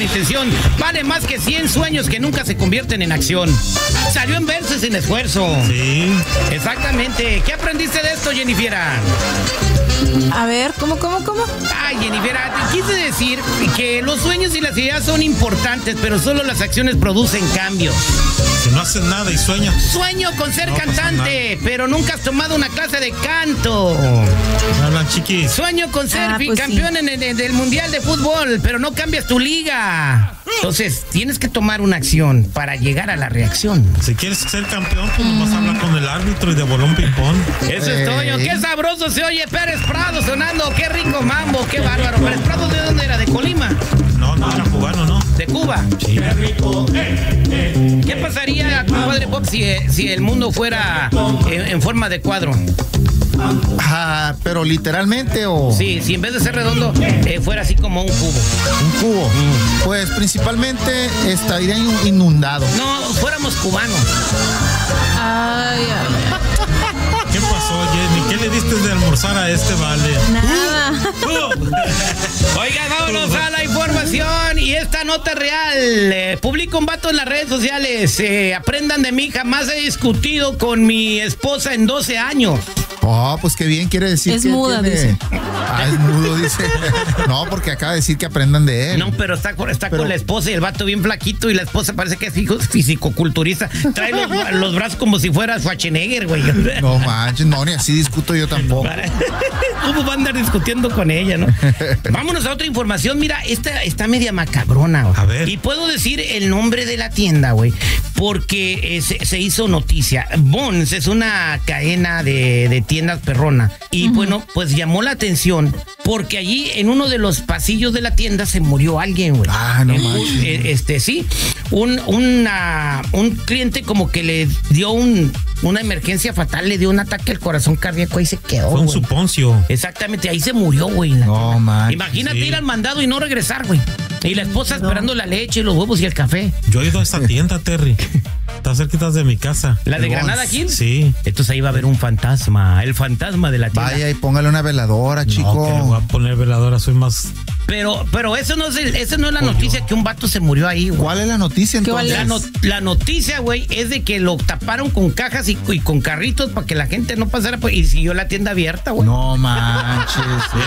intención vale más que 100 sueños que nunca se convierten en acción. Salió en verse sin esfuerzo. Sí. Exactamente. ¿Qué aprendiste de esto, Jennifiera? A ver, ¿cómo? Ay, Jennifiera, te quise decir que los sueños y las ideas son importantes, pero solo las acciones producen cambios. Si no haces nada y sueñas. Sueño con ser cantante, pero nunca has tomado una clase de canto. Hablan chiquis. Sueño con ser pues campeón sí. del Mundial de Fútbol, pero no cambias tu liga. Entonces, tienes que tomar una acción para llegar a la reacción. Si quieres ser campeón, pues nomás habla con el árbitro y de bolón ping-pong. Eso es Toño. Qué sabroso se oye Pérez Prado sonando. Qué rico mambo, qué bárbaro. Pérez Prado, ¿de dónde era? ¿De Colima? No era cubano, ¿no? ¿De Cuba? Sí. ¿Qué pasaría, compadre Bob, si el mundo fuera en forma de cuadro? Pero literalmente o... Sí, si en vez de ser redondo, fuera así como un cubo. Un cubo. Pues principalmente estaría inundado. No, fuéramos cubanos. Ay. ¿Qué pasó, Jenny? ¿Qué le diste de almorzar a este vale? Nada. Oigan, vámonos a la información. Y esta nota es real. Publica un vato en las redes sociales. Aprendan de mí, jamás he discutido con mi esposa en 12 años. Oh, pues qué bien, quiere decir es que muda, tiene... dice. Es mudo, dice. No, porque acaba de decir que aprendan de él. No, pero está con la esposa y el vato bien flaquito y la esposa parece que es fisicoculturista. Trae los brazos como si fuera Schwarzenegger, güey. No manches, no, ni así discuto yo tampoco. ¿Cómo va a andar discutiendo con ella, no? Vámonos a otra información. Mira, esta está media macabrona, güey. A ver. Y puedo decir el nombre de la tienda, güey, porque se hizo noticia. Bonds es una cadena de tiendas perrona. Y bueno, pues llamó la atención porque allí en uno de los pasillos de la tienda se murió alguien, güey. No manches. Sí, un cliente como que le dio una emergencia fatal, le dio un ataque al corazón cardíaco y se quedó. Fue un güey. suponcio. Exactamente, ahí se murió, güey. No manches. Imagínate sí. ir al mandado y no regresar, güey. Y la esposa esperando la leche, los huevos y el café. Yo he ido a esa tienda, Terry. Está cerquita de mi casa. ¿La de Granada Hills? Sí. Entonces ahí va a haber un fantasma, el fantasma de la tienda. Vaya y póngale una veladora, chico. No, que le voy a poner veladora, soy más... Pero eso no es la noticia que un vato se murió ahí, güey. ¿Cuál es la noticia entonces? La noticia, güey, es de que lo taparon con cajas y con carritos para que la gente no pasara y siguió la tienda abierta, güey. No manches.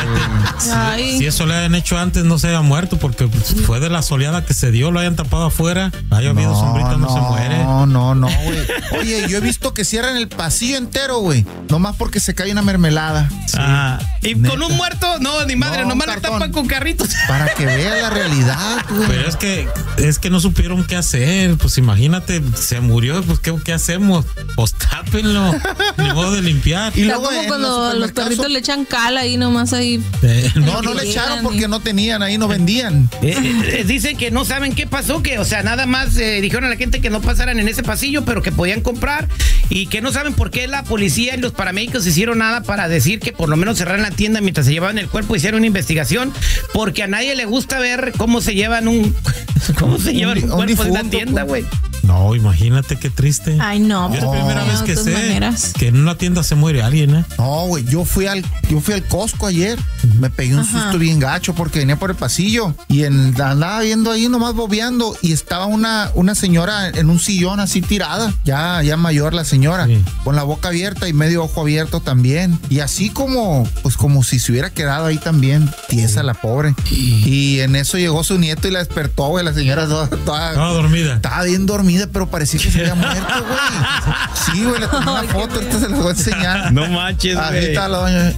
Ay. Si eso le hayan hecho antes, no se haya muerto, porque fue de la soleada que se dio, lo hayan tapado afuera. Haya habido sombrita, no se muere. No, güey. Oye, yo he visto que cierran el pasillo entero, güey. Nomás porque se cae una mermelada. Sí. Y neta. Con un muerto, no, ni madre, No, nomás la cartón. tapan con carritos. Para que vea la realidad, güey. Pero es que no supieron qué hacer. Pues imagínate, se murió, pues ¿qué hacemos? Pues tápenlo. Ni modo de limpiar. Y Está luego como en cuando los los supermercados- perritos le echan cal ahí nomás ahí. No le echaron porque no tenían, ahí no vendían. Dicen que no saben qué pasó, que, o sea, nada más dijeron a la gente que no pasaran en ese pasillo, pero que podían comprar y que no saben por qué la policía y los paramédicos hicieron nada para decir que por lo menos cerraran la tienda mientras se llevaban el cuerpo, hicieron una investigación, porque a nadie le gusta ver cómo se llevan un cuerpo de una tienda, güey. No, imagínate qué triste. Ay, no. Es la primera vez que de todas sé maneras. que en una tienda se muere alguien, ¿eh? No, güey, yo fui al Costco ayer. Me pegué un susto bien gacho porque venía por el pasillo y andaba viendo ahí nomás bobeando y estaba una señora en un sillón así tirada, ya mayor la señora, sí, con la boca abierta y medio ojo abierto también. Y así como si se hubiera quedado ahí también, tiesa la pobre. Y en eso llegó su nieto y la despertó, güey, la señora Estaba dormida. estaba bien dormida, pero parecía que se había muerto, güey. Sí, güey, le tomé una foto, ahorita se las voy a enseñar. No manches, Ahí güey. está la doña.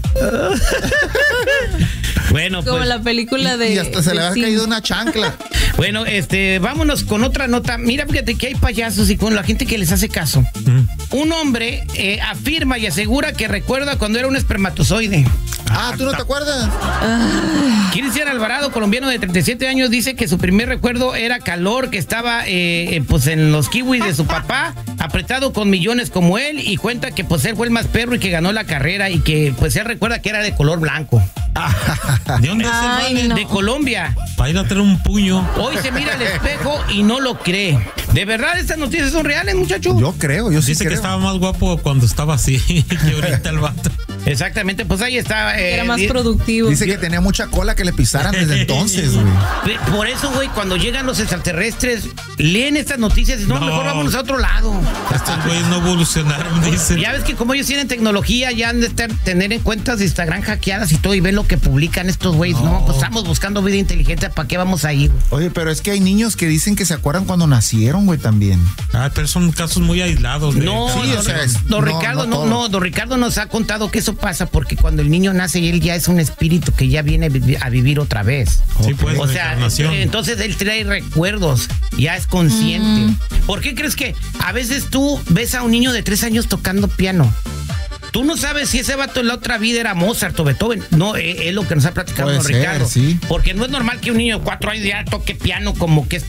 Bueno, Como pues, la película de... Y hasta se le había Sim. caído una chancla. bueno, vámonos con otra nota. Mira, fíjate que hay payasos y con la gente que les hace caso. Un hombre afirma y asegura que recuerda cuando era un espermatozoide. ¿Tú no te acuerdas? Cristian Alvarado, colombiano de 37 años, dice que su primer recuerdo era calor, que estaba pues en los kiwis de su papá, apretado con millones como él, y cuenta que pues él fue el más perro y que ganó la carrera y que pues él recuerda que era de color blanco. ¿De dónde es el Ay, vale? no. De Colombia. Para ir a tener un puño. Hoy se mira al espejo y no lo cree. ¿De verdad estas noticias son reales, muchacho? Yo creo, yo sí Dice que creo. estaba más guapo cuando estaba así que ahorita el vato. Exactamente, pues ahí está. Era más productivo. Dice que tenía mucha cola que le pisaran desde entonces, güey. Por eso, güey, cuando llegan los extraterrestres, leen estas noticias y no, No. mejor vámonos a otro lado. Estos güeyes no evolucionaron, dicen. Ya ves que como ellos tienen tecnología, ya han de tener en cuentas de Instagram hackeadas y todo, y ven lo que publican estos güeyes. No, pues estamos buscando vida inteligente, ¿para qué vamos ahí, güey? Oye, pero es que hay niños que dicen que se acuerdan cuando nacieron, güey, también. Ah, pero son casos muy aislados. güey. No, Sí, o sea, es- don no, Ricardo, no no, todo. don Ricardo nos ha contado que eso pasa porque cuando el niño nace, él ya es un espíritu que ya viene a vivir otra vez. Sí, pues, O sea, reencarnación. entonces él trae recuerdos, ya es consciente. ¿Por qué crees que a veces tú ves a un niño de 3 años tocando piano? Tú no sabes si ese vato en la otra vida era Mozart o Beethoven. No, es lo que nos ha platicado Puede don ser, Ricardo. sí. Porque no es normal que un niño de 4 años ya toque piano como que es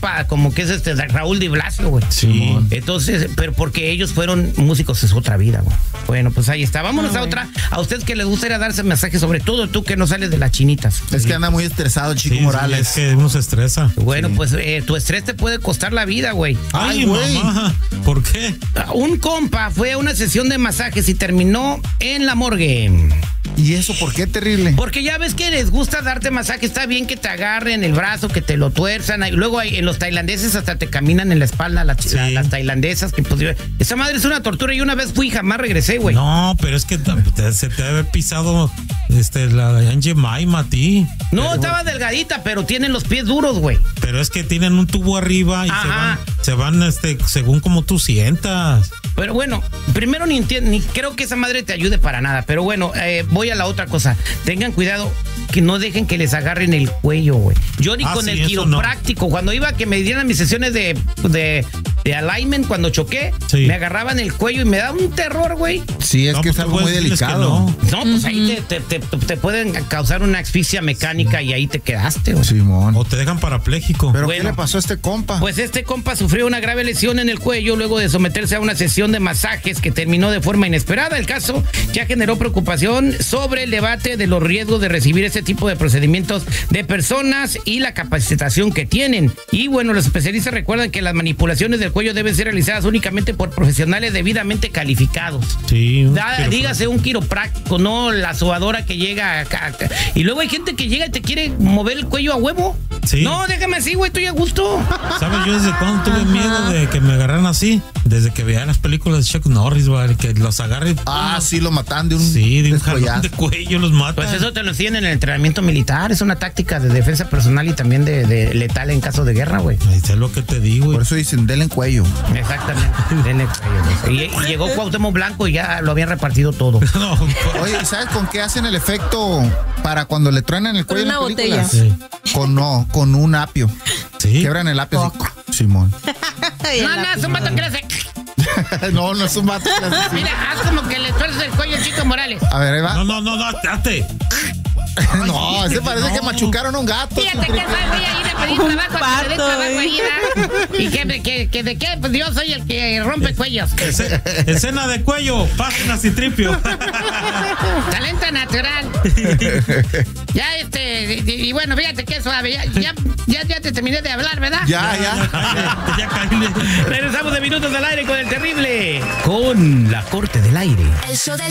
Raúl Di Blasio, güey. Sí. Entonces, pero porque ellos fueron músicos es otra vida, güey. Bueno, pues ahí está. Vámonos a otra. A usted que les gustaría darse mensajes, sobre todo tú que no sales de las chinitas. Es que anda muy estresado el Chico Sí, Morales. es que uno se estresa. Bueno, pues tu estrés te puede costar la vida, güey. Ay, güey. mamá. ¿Por qué? Un compa fue a una sesión de masajes y terminó en la morgue. ¿Y eso por qué terrible? Porque ya ves que les gusta darte masaje, está bien que te agarren el brazo, que te lo tuerzan. Y luego en los tailandeses hasta te caminan en la espalda, las tailandesas. Que pues, esa madre es una tortura. Y una vez fui y jamás regresé, güey. No, pero es que se te debe haber pisado la Angie Maima a ti. No, estaba delgadita, pero tienen los pies duros, güey. Pero es que tienen un tubo arriba y Ajá. se van según como tú sientas. Pero bueno, primero ni creo que esa madre te ayude para nada. Pero bueno, voy a la otra cosa. Tengan cuidado que no dejen que les agarren el cuello, güey. Yo ni con sí, el eso quiropráctico, cuando iba a que me dieran mis sesiones de alignment, cuando choqué, Sí. me agarraban el cuello y me daba un terror, güey. Sí, es No, que pues es algo tú muy puedes decirles que delicado. no. No, pues ahí te pueden causar una asfixia mecánica y ahí te quedaste, güey. Simón. O te dejan parapléjico. ¿Pero Bueno. qué le pasó a este compa? Pues este compa sufrió una grave lesión en el cuello luego de someterse a una sesión de masajes que terminó de forma inesperada. El caso ya generó preocupación sobre el debate de los riesgos de recibir este tipo de procedimientos de personas y la capacitación que tienen. Y bueno, los especialistas recuerdan que las manipulaciones del cuello deben ser realizadas únicamente por profesionales debidamente calificados. Sí. Dígase un quiropráctico, no la sobadora que llega acá. Y luego hay gente que llega y te quiere mover el cuello a huevo. Sí. No, déjame así, güey, estoy a gusto. ¿Sabes yo desde cuándo tuve miedo de que me agarraran así? Desde que veía las películas de Chuck Norris, ¿vale? Que los agarre. Sí, lo matan de un Sí, de un jalón descollazo. de cuello los mata. Pues eso te lo enseñan en el entrenamiento militar. Es una táctica de defensa personal y también de letal en caso de guerra, güey. Ahí está lo que te digo. Por eso dicen, denle en cuello. Exactamente. Denle cuello, güey. Y llegó Cuauhtémoc Blanco y ya lo habían repartido todo. No, Oye, ¿y sabes con qué hacen el efecto para cuando le truenan el cuello en las Con una películas? botella. Con un apio. sí. Quebran el apio así. Simón. No, es un vato que le hace. No es un vato. que hace así. Mira, haz como que le tuerces el cuello al Chico Morales. A ver, ahí va. No, date. No, ese parece que machucaron a un gato. Fíjate que voy a ir a pedir Un trabajo, a que me den pato, trabajo ahí, ¿verdad? Y que de qué, pues yo soy el que rompe cuellos. Escena de cuello, página Citripio. Talento natural. Ya y bueno, fíjate que suave. Ya te terminé de hablar, ¿verdad? Ya. Ya caíle. Regresamos de Minutos al Aire con el terrible. Con la Corte del Aire. El show del